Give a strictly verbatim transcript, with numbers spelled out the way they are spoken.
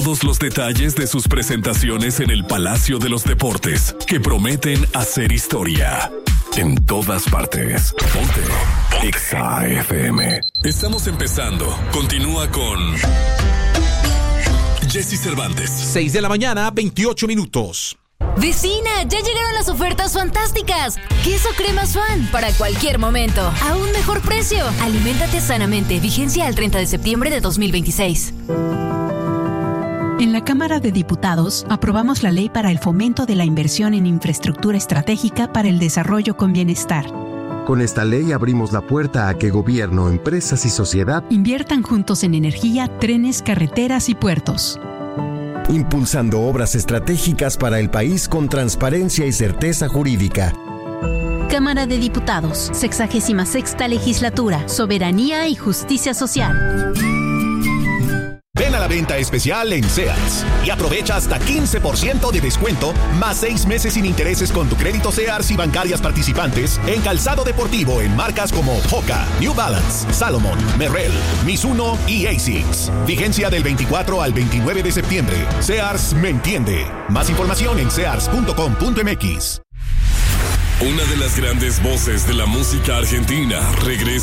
Todos los detalles de sus presentaciones en el Palacio de los Deportes, que prometen hacer historia. En todas partes. Ponte Exa F M. Estamos empezando. Continúa con Jesse Cervantes. seis de la mañana, veintiocho minutos. Vecina, ya llegaron las ofertas fantásticas. Queso crema Swan para cualquier momento. A un mejor precio. Aliméntate sanamente. Vigencia al treinta de septiembre de dos mil veintiséis. En la Cámara de Diputados aprobamos la ley para el fomento de la inversión en infraestructura estratégica para el desarrollo con bienestar. Con esta ley abrimos la puerta a que gobierno, empresas y sociedad inviertan juntos en energía, trenes, carreteras y puertos. Impulsando obras estratégicas para el país con transparencia y certeza jurídica. Cámara de Diputados, sexagésima sexta legislatura, soberanía y justicia social. Ven a la venta especial en Sears y aprovecha hasta quince por ciento de descuento más seis meses sin intereses con tu crédito Sears y bancarias participantes en calzado deportivo en marcas como Hoka, New Balance, Salomon, Merrell, Mizuno y Asics. Vigencia del veinticuatro al veintinueve de septiembre. Sears me entiende. Más información en sears punto com punto m x. Una de las grandes voces de la música argentina regresa